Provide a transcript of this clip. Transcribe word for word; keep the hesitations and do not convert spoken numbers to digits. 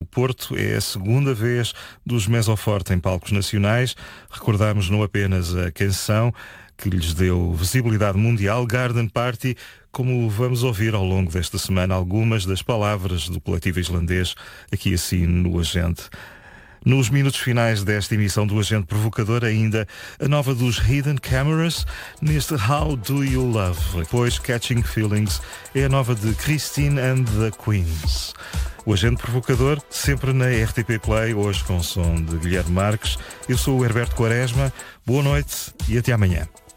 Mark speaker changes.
Speaker 1: Porto. É a segunda vez dos Mesoforte em palcos nacionais. Recordamos não apenas a canção que lhes deu visibilidade mundial, Garden Party, como vamos ouvir ao longo desta semana algumas das palavras do coletivo islandês, aqui assim no Agente. Nos minutos finais desta emissão do Agente Provocador, ainda a nova dos Hidden Cameras, neste How Do You Love? Depois Catching Feelings é a nova de Christine and the Queens. O Agente Provocador, sempre na R T P Play, hoje com o som de Guilherme Marques. Eu sou o Herberto Quaresma, boa noite e até amanhã.